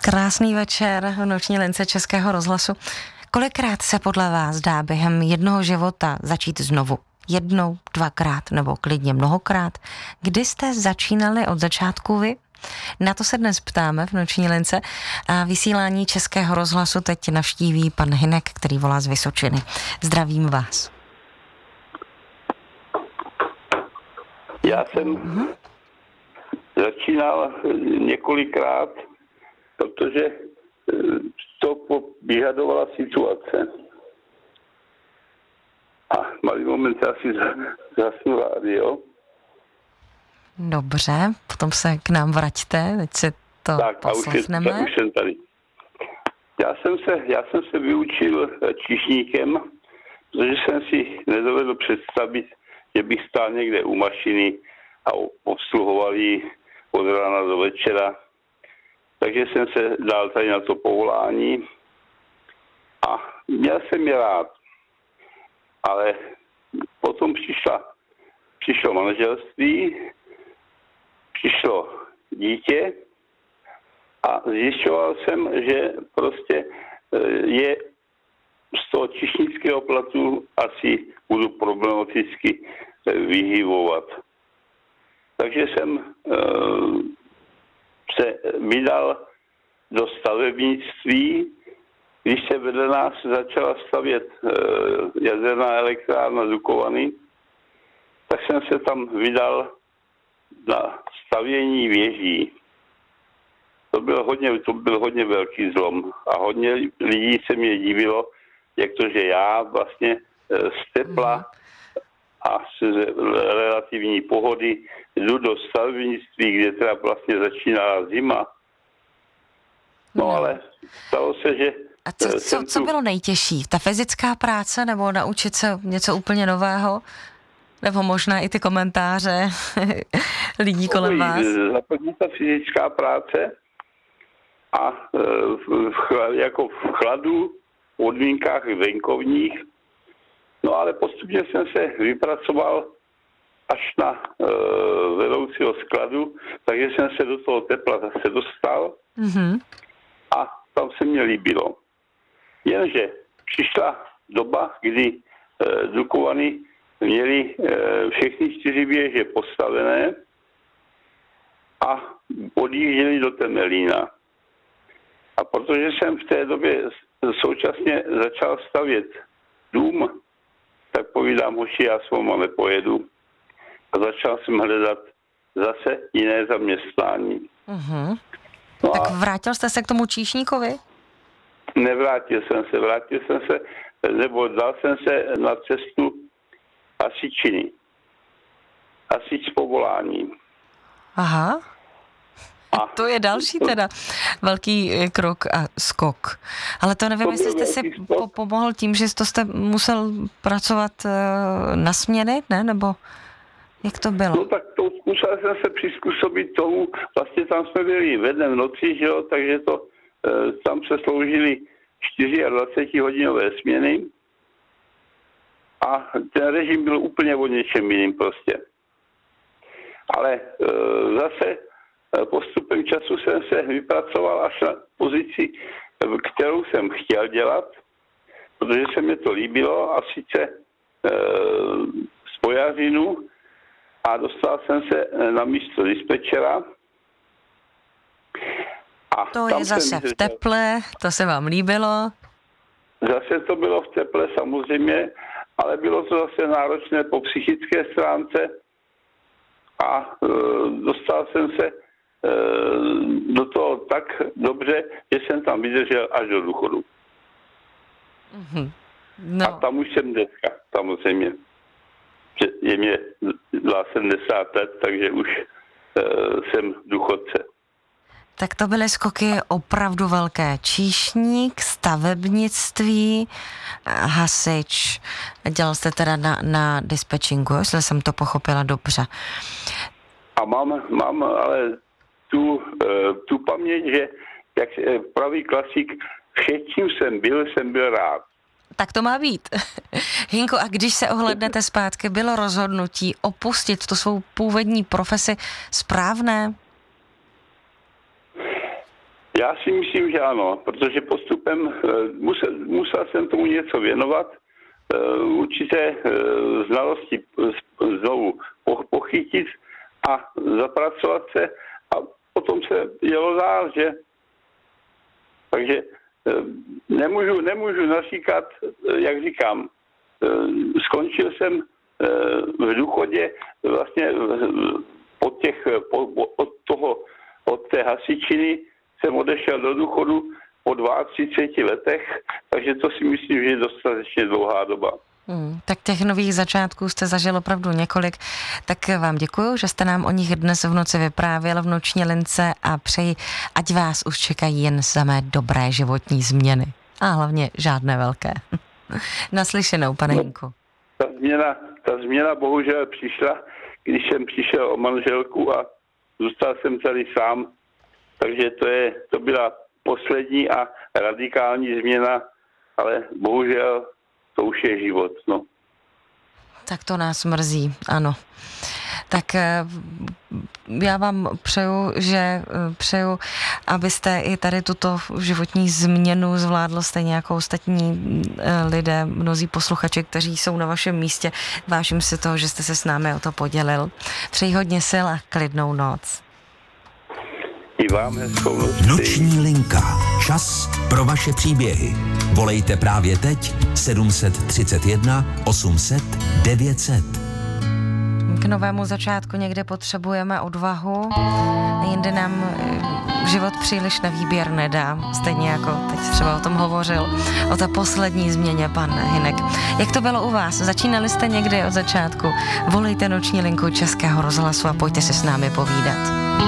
Krásný večer v noční lince Českého rozhlasu. Kolikrát se podle vás dá během jednoho života začít znovu? Jednou, dvakrát nebo klidně mnohokrát? Kdy jste začínali od začátku vy? Na to se dnes ptáme v noční lince a vysílání Českého rozhlasu teď navštíví pan Hynek, který volá z Vysočiny. Zdravím vás. Já jsem začínal několikrát, protože to vyžadovala situace. A malý moment asi zasnu rádio. Dobře, potom se k nám vraťte, teď si to poslechneme. Tak, už jsem tady. Já jsem se vyučil číšníkem, protože jsem si nedovedl představit, že bych stál někde u mašiny a obsluhoval ji od rána do večera. Takže jsem se dal tady na to povolání a měl jsem je rád. Ale potom přišlo manželství, přišlo dítě a zjišťoval jsem, že prostě je z toho čišnického platu asi budu problematicky vyhýbovat. Takže jsem se vydal do stavebnictví, když se vedle nás začala stavět jaderná elektrárna Dukovany, tak jsem se tam vydal na stavění věží. To byl hodně velký zlom a hodně lidí se mě divilo, jak to, že já vlastně z tepla a z relativní pohody jdu do stavebnictví, kde teda vlastně začínala zima. No ale stalo se, že... A co bylo nejtěžší? Ta fyzická práce nebo naučit se něco úplně nového? Nebo možná i ty komentáře lidí kolem vás? Zapadní ta fyzická práce a jako v chladu, v podmínkách venkovních. No ale postupně jsem se vypracoval až na vedoucího skladu, takže jsem se do toho tepla zase dostal a tam se mě líbilo. Jenže přišla doba, kdy Dukovany měli všechny 4 věže postavené a odjížděli do Temelína. A protože jsem v té době současně začal stavět dům, tak povídám, hoši, já s váma nepojedu. A začal jsem hledat zase jiné zaměstnání. No tak vrátil jste se k tomu číšníkovi? Nevrátil jsem se, nebo dal jsem se na cestu hasičiny. Hasič z povolání. Aha. A to je další teda velký krok a skok. Ale to nevím, jestli jste si pomohl tím, že jste musel pracovat na směny, ne? Nebo jak to bylo? No tak to musel jsem se přizpůsobit tomu, vlastně tam jsme byli ve dne v noci, že jo, takže to tam se sloužili 24-hodinové směny a ten režim byl úplně o něčem jiným prostě. Ale zase postupem času jsem se vypracoval až na pozici, kterou jsem chtěl dělat, protože se mi to líbilo, a sice spojařinu, a dostal jsem se na místo dispečera. A to je zase v teple, to se vám líbilo? Zase to bylo v teple samozřejmě, ale bylo to zase náročné po psychické stránce a dostal jsem se do toho tak dobře, že jsem tam vydržel až do důchodu. No. A tam už jsem dneska, samozřejmě. Je mě 70 let, takže už jsem důchodce. Tak to byly skoky opravdu velké. Číšník, stavebnictví, hasič. Dělal jste teda na dispečingu, jestli jsem to pochopila dobře. A mám ale tu paměť, že jak pravý klasik, všem, čím jsem byl rád. Tak to má být. Hinko, a když se ohlédnete zpátky, bylo rozhodnutí opustit tu svou původní profesi správné? Já si myslím, že ano, protože postupem musel jsem tomu něco věnovat, určité znalosti znovu pochytit a zapracovat se a potom se jelo dál, že? Takže nemůžu naříkat, jak říkám, skončil jsem v důchodě vlastně od té hasičiny jsem odešel do důchodu po 32 letech, takže to si myslím, že je dostatečně dlouhá doba. Tak těch nových začátků jste zažil opravdu několik, tak vám děkuju, že jste nám o nich dnes v noci vyprávěl v Noční lince a přeji, ať vás už čekají jen samé dobré životní změny a hlavně žádné velké. Naslyšenou, pane Hinku. Ta změna bohužel přišla, když jsem přišel o manželku a zůstal jsem tady sám, takže to byla poslední a radikální změna, ale bohužel to už je život, no. Tak to nás mrzí, ano. Tak já vám přeju, abyste i tady tuto životní změnu zvládl stejně jako ostatní lidé, mnozí posluchači, kteří jsou na vašem místě. Vážím si toho, že jste se s námi o to podělil. Přeji hodně sil a klidnou noc. I vám hezkou noc. Noční linka. Čas pro vaše příběhy. Volejte právě teď 731 800 900. K novému začátku někde potřebujeme odvahu, jinde nám život příliš na výběr nedá. Stejně jako teď třeba o tom hovořil, o té poslední změně pan Hynek. Jak to bylo u vás? Začínali jste někdy od začátku? Volejte Noční linku Českého rozhlasu a pojďte se s námi povídat.